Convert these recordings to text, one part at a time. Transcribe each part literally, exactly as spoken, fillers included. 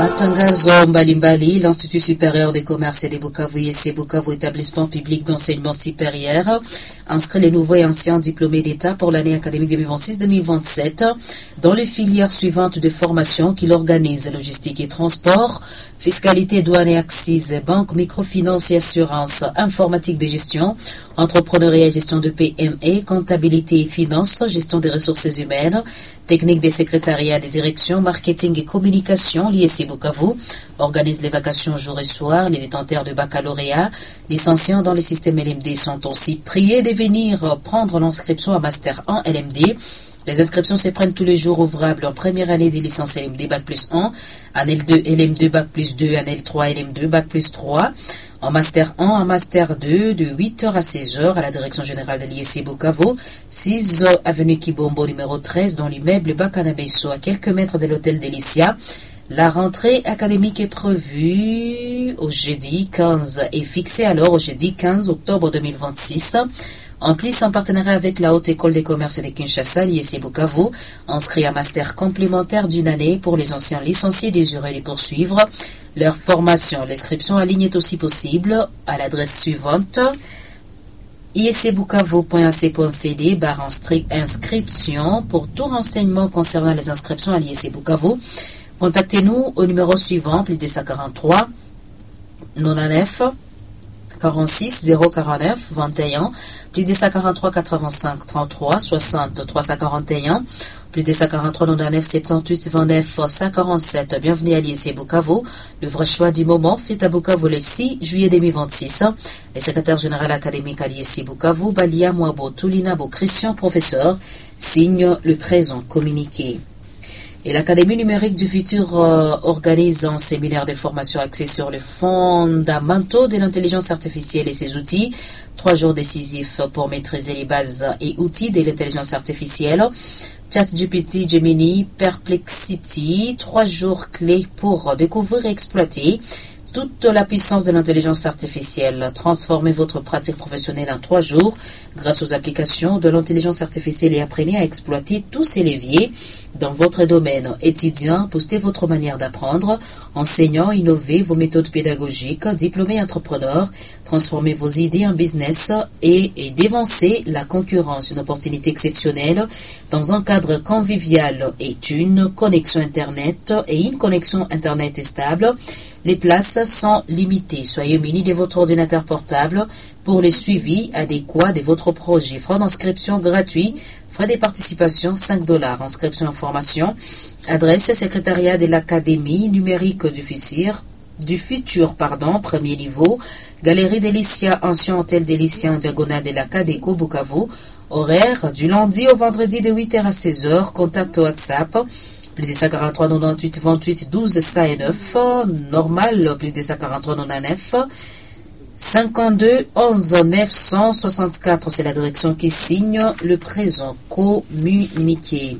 Matangazo Mbalimbali, l'Institut supérieur des commerces et des Bukavu, I S C Bukavu, établissement public d'enseignement supérieur, inscrit les nouveaux et anciens diplômés d'État pour l'année académique deux mille vingt-six deux mille vingt-sept dans les filières suivantes de formation qu'il organise: logistique et transport, fiscalité, douane et accises, banque, microfinance et assurance, informatique de gestion, entrepreneuriat et gestion de P M E, comptabilité et finance, gestion des ressources humaines, technique des secrétariats des directions, marketing et communication. L'I S C Bukavu organise les vacations jour et soir. Les détenteurs de baccalauréat licenciés dans le système L M D sont aussi priés de venir prendre l'inscription à Master un L M D. Les inscriptions se prennent tous les jours ouvrables en première année des licences L M D Bac plus un, en L deux L M deux Bac plus deux, en L trois L M deux Bac plus trois, en Master un, en Master deux, de huit heures à seize heures à la direction générale de l'I S C Bukavu, six avenue Kibombo numéro treize, dans l'immeuble Bakanabeso, à quelques mètres de l'hôtel Delicia. La rentrée académique est prévue au jeudi quinze et fixée alors au jeudi quinze octobre deux mille vingt-six. En plus, en partenariat avec la Haute École des commerces de Kinshasa, l'I S C Bukavu inscrit un master complémentaire d'une année pour les anciens licenciés désireux de poursuivre leur formation. L'inscription en ligne est aussi possible à l'adresse suivante: i s c bukavu point a c point c d barre inscription. Pour tout renseignement concernant les inscriptions à l'I S C Bukavu, contactez-nous au numéro suivant: plus deux cent quarante-trois quatre-vingt-neuf quarante-six zéro quarante-neuf vingt et un, plus deux cent quarante-trois quatre-vingt-cinq trente-trois soixante trois cent quarante et un, plus deux cent quarante-trois quatre-vingt-neuf soixante-dix-huit vingt-neuf cent quarante-sept. Bienvenue à l'I S C Bukavu. Le vrai choix du moment fait à Bukavu le six juillet deux mille vingt-six. Le secrétaire général académique à l'I S C Bukavu, Balia Mwabo Tulinabo Christian, professeur, signe le présent communiqué. Et l'Académie numérique du futur euh, organise un séminaire de formation axé sur les fondamentaux de l'intelligence artificielle et ses outils. Trois jours décisifs pour maîtriser les bases et outils de l'intelligence artificielle. ChatGPT, Gemini, Perplexity. Trois jours clés pour découvrir et exploiter toute la puissance de l'intelligence artificielle. Transformez votre pratique professionnelle en trois jours grâce aux applications de l'intelligence artificielle et apprenez à exploiter tous ces leviers dans votre domaine. Étudiants, boostez votre manière d'apprendre. Enseignants, innovez vos méthodes pédagogiques. Diplômés entrepreneurs, transformez vos idées en business et, et dévancez la concurrence. Une opportunité exceptionnelle dans un cadre convivial est une connexion Internet et une connexion Internet est stable. Les places sont limitées. Soyez munis de votre ordinateur portable pour le suivi adéquat de votre projet. Frais d'inscription gratuit. Frais de participation cinq dollars. Inscription en formation. Adresse: secrétariat de l'Académie numérique du futur, du futur pardon, premier niveau. Galerie Delicia, ancien hôtel Delicia en diagonale de la Cadeco Bukavu. Horaire du lundi au vendredi de huit heures à seize heures. Contact WhatsApp: plus deux cent quarante-trois quatre-vingt-huit vingt-huit douze cent neuf, normal, plus deux cent quarante-trois quatre-vingt-neuf cinquante-deux onze neuf cent soixante-quatre. C'est la direction qui signe le présent communiqué.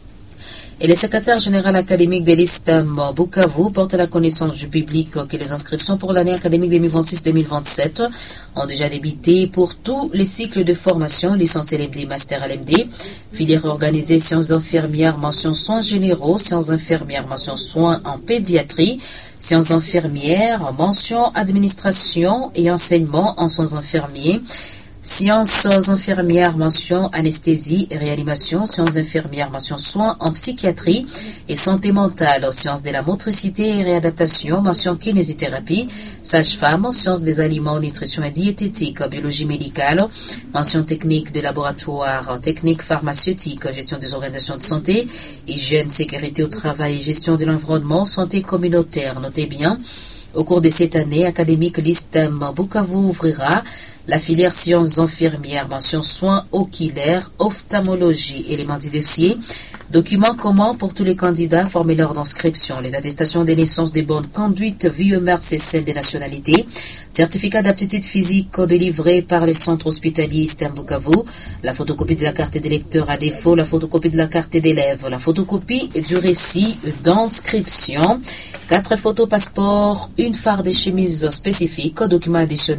Et le secrétaire général académique de l'I S T E M Bukavu porte à la connaissance du public que les inscriptions pour l'année académique deux mille vingt-six deux mille vingt-sept ont déjà débuté pour tous les cycles de formation: licence L M D, master L M D, filière organisée sciences infirmières, mention soins généraux, sciences infirmières, mention soins en pédiatrie, sciences infirmières, mention administration et enseignement en soins infirmiers, sciences infirmières, mention anesthésie et réanimation, sciences infirmières, mention soins en psychiatrie et santé mentale, sciences de la motricité et réadaptation, mention kinésithérapie, sage-femme, sciences des aliments, nutrition et diététique, biologie médicale, mention technique de laboratoire, technique pharmaceutique, gestion des organisations de santé, hygiène, sécurité au travail et gestion de l'environnement, santé communautaire. Notez bien, au cours de cette année académique, l'I S T E M Bukavu ouvrira la filière sciences infirmières, mention soins oculaires, ophtalmologie, éléments du dossier, documents communs pour tous les candidats, formulaire d'inscription, les attestations des naissances de bonne conduite, vie et mœurs et celles des nationalités, certificat d'aptitude physique délivré par le centre hospitalier I S T E M Bukavu, la photocopie de la carte d'électeur à défaut, la photocopie de la carte d'élève, la photocopie du récit d'inscription, quatre photos passeport, une phare de chemise spécifique, document additionnel